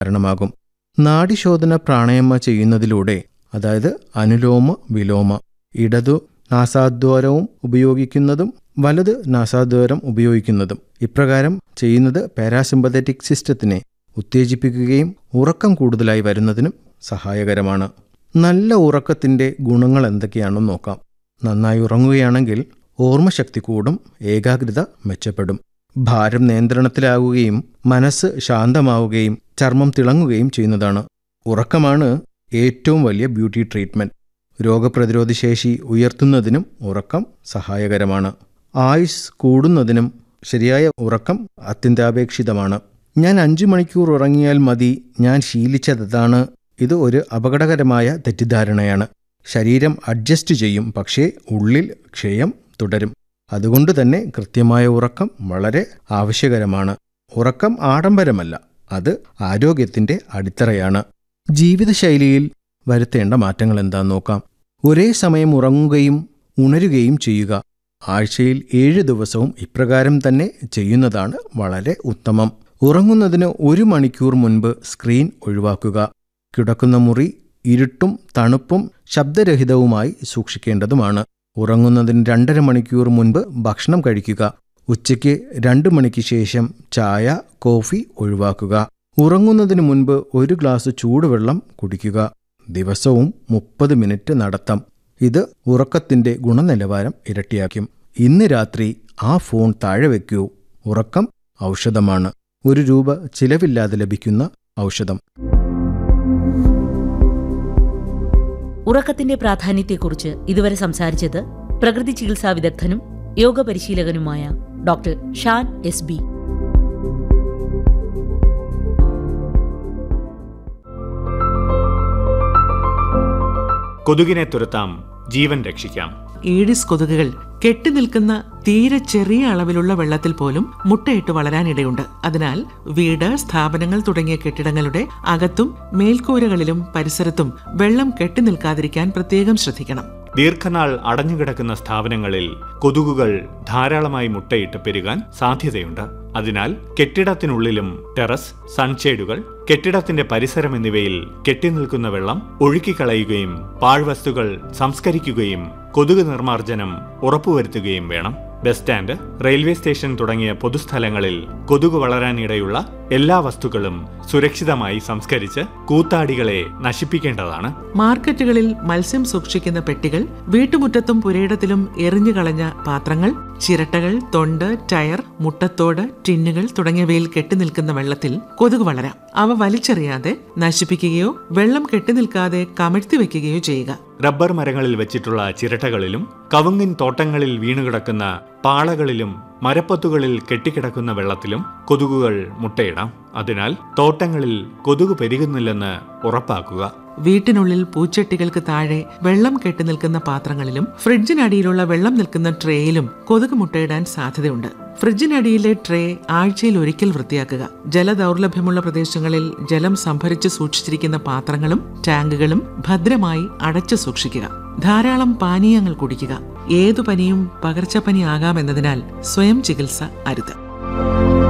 കാരണമാകും. നാഡിശോധന പ്രാണായാമ ചെയ്യുന്നതിലൂടെ, അതായത് അനുലോമ വിലോമ, ഇടതു നാസാദ്വാരവും ഉപയോഗിക്കുന്നതും വലത് നാസാദ്വാരം ഉപയോഗിക്കുന്നതും ഇപ്രകാരം ചെയ്യുന്നത് പാരാസിമ്പത്തറ്റിക് സിസ്റ്റത്തിനെ ഉത്തേജിപ്പിക്കുകയും ഉറക്കം കൂടുതലായി വരുന്നതിനും സഹായകരമാണ്. നല്ല ഉറക്കത്തിൻ്റെ ഗുണങ്ങൾ എന്തൊക്കെയാണെന്ന് നോക്കാം. നന്നായി ഉറങ്ങുകയാണെങ്കിൽ ഓർമ്മശക്തി കൂടും, ഏകാഗ്രത മെച്ചപ്പെടും, ഭാരം നിയന്ത്രണത്തിലാവുകയും മനസ്സ് ശാന്തമാവുകയും ചർമ്മം തിളങ്ങുകയും ചെയ്യുന്നതാണ്. ഉറക്കമാണ് ഏറ്റവും വലിയ ബ്യൂട്ടി ട്രീറ്റ്മെൻറ്റ്. രോഗപ്രതിരോധശേഷി ഉയർത്തുന്നതിനും ഉറക്കം സഹായകരമാണ്. ആയുസ് കൂടുന്നതിനും ശരിയായ ഉറക്കം അത്യന്താപേക്ഷിതമാണ്. ഞാൻ 5 മണിക്കൂർ ഉറങ്ങിയാൽ മതി, ഞാൻ ശീലിച്ചതാണ്. ഇത് ഒരു അപകടകരമായ തെറ്റിദ്ധാരണയാണ്. ശരീരം അഡ്ജസ്റ്റ് ചെയ്യും, പക്ഷേ ഉള്ളിൽ ക്ഷയം തുടരും. അതുകൊണ്ട് തന്നെ കൃത്യമായ ഉറക്കം വളരെ ആവശ്യകരമാണ്. ഉറക്കം ആഡംബരമല്ല, അത് ആരോഗ്യത്തിൻ്റെ അടിത്തറയാണ്. ജീവിതശൈലിയിൽ വരുത്തേണ്ട മാറ്റങ്ങൾ എന്താണെന്ന് നോക്കാം. ഒരേ സമയം ഉറങ്ങുകയും ഉണരുകയും ചെയ്യുക. ആഴ്ചയിൽ 7 ദിവസവും ഇപ്രകാരം തന്നെ ചെയ്യുന്നതാണ് വളരെ ഉത്തമം. ഉറങ്ങുന്നതിന് 1 മണിക്കൂർ മുൻപ് സ്ക്രീൻ ഒഴിവാക്കുക. കിടക്കുന്ന മുറി ഇരുട്ടും തണുപ്പും ശബ്ദരഹിതവുമായി സൂക്ഷിക്കേണ്ടതുമാണ്. ഉറങ്ങുന്നതിന് 2.5 മണിക്കൂർ മുൻപ് ഭക്ഷണം കഴിക്കുക. ഉച്ചയ്ക്ക് 2 മണിക്ക് ശേഷം ചായ, കോഫി ഒഴിവാക്കുക. ഉറങ്ങുന്നതിന് മുൻപ് 1 ഗ്ലാസ് ചൂടുവെള്ളം കുടിക്കുക. ദിവസവും 30 മിനിറ്റ് നടത്തം. ഇത് ഉറക്കത്തിൻ്റെ ഗുണനിലവാരം ഇരട്ടിയാക്കും. ഇന്ന് രാത്രി ആ ഫോൺ താഴെ വയ്ക്കൂ. ഉറക്കം ഔഷധമാണ്. ₹1 ചിലവില്ലാതെ ലഭിക്കുന്ന ഔഷധം. ഉറക്കത്തിന്റെ പ്രാധാന്യത്തെക്കുറിച്ച് ഇതുവരെ സംസാരിച്ചത് പ്രകൃതി ചികിത്സാ വിദഗ്ധനും യോഗ പരിശീലകനുമായ ഡോക്ടർ ഷാൻ എസ്.ബി. കൊതുകിനെ തുരത്താം, ജീവൻ രക്ഷിക്കാം. ഈഡിസ് കൊതുകുകൾ കെട്ടിനിൽക്കുന്ന തീരെ ചെറിയ അളവിലുള്ള വെള്ളത്തിൽ പോലും മുട്ടയിട്ട് വളരാനിടയുണ്ട്. അതിനാൽ വീട്, സ്ഥാപനങ്ങൾ തുടങ്ങിയ കെട്ടിടങ്ങളുടെ അകത്തും മേൽക്കൂരകളിലും പരിസരത്തും വെള്ളം കെട്ടിനിൽക്കാതിരിക്കാൻ പ്രത്യേകം ശ്രദ്ധിക്കണം. ദീർഘനാൾ അടഞ്ഞുകിടക്കുന്ന സ്ഥാപനങ്ങളിൽ കൊതുകുകൾ ധാരാളമായി മുട്ടയിട്ട് പെരുകാൻ സാധ്യതയുണ്ട്. അതിനാൽ കെട്ടിടത്തിനുള്ളിലും ടെറസ്, സൺഷേഡുകൾ, കെട്ടിടത്തിന്റെ പരിസരം എന്നിവയിൽ കെട്ടിനിൽക്കുന്ന വെള്ളം ഒഴുക്കിക്കളയുകയും പാഴ്വസ്തുക്കൾ സംസ്കരിക്കുകയും കൊതുക് നിർമ്മാർജ്ജനം ഉറപ്പുവരുത്തുകയും വേണം. ബസ് സ്റ്റാൻഡ്, റെയിൽവേ സ്റ്റേഷൻ തുടങ്ങിയ പൊതുസ്ഥലങ്ങളിൽ കൊതുക് വളരാനിടയുള്ള എല്ലാ വസ്തുക്കളും സുരക്ഷിതമായി സംസ്കരിച്ച് കൂത്താടികളെ നശിപ്പിക്കേണ്ടതാണ്. മാർക്കറ്റുകളിൽ മത്സ്യം സൂക്ഷിക്കുന്ന പെട്ടികൾ, വീട്ടുമുറ്റത്തും പുരയിടത്തിലും എറിഞ്ഞുകളഞ്ഞ പാത്രങ്ങൾ, ചിരട്ടകൾ, തൊണ്ട്, ടയർ, മുട്ടത്തോട്, ടിന്നുകൾ തുടങ്ങിയവയിൽ കെട്ടിനിൽക്കുന്ന വെള്ളത്തിൽ കൊതുക് വളരാം. അവ വലിച്ചെറിയാതെ നശിപ്പിക്കുകയോ വെള്ളം കെട്ടിനിൽക്കാതെ കമഴ്ത്തിവെക്കുകയോ ചെയ്യുക. റബ്ബർ മരങ്ങളിൽ വെച്ചിട്ടുള്ള ചിരട്ടകളിലും കവുങ്ങിൻ തോട്ടങ്ങളിൽ വീണുകിടക്കുന്ന പാളകളിലും മരപ്പത്തുകളിൽ കെട്ടിക്കിടക്കുന്ന വെള്ളത്തിലും കൊതുകുകൾ മുട്ടയിടാം. അതിനാൽ തോട്ടങ്ങളിൽ കൊതുക് പെരുകുന്നില്ലെന്ന് ഉറപ്പാക്കുക. വീട്ടിനുള്ളിൽ പൂച്ചട്ടികൾക്ക് താഴെ വെള്ളം കെട്ടിനിൽക്കുന്ന പാത്രങ്ങളിലും ഫ്രിഡ്ജിനടിയിലുള്ള വെള്ളം നിൽക്കുന്ന ട്രേയിലും കൊതുക് മുട്ടയിടാൻ സാധ്യതയുണ്ട്. ഫ്രിഡ്ജിനടിയിലെ ട്രേ ആഴ്ചയിൽ ഒരിക്കൽ വൃത്തിയാക്കുക. ജലദൗർലഭ്യമുള്ള പ്രദേശങ്ങളിൽ ജലം സംഭരിച്ച് സൂക്ഷിച്ചിരിക്കുന്ന പാത്രങ്ങളും ടാങ്കുകളും ഭദ്രമായി അടച്ചു സൂക്ഷിക്കുക. ധാരാളം പാനീയങ്ങൾ കുടിക്കുക. ഏതു പനിയും പകർച്ചപ്പനി ആകാമെന്നതിനാൽ സ്വയം ചികിത്സ അരുത്.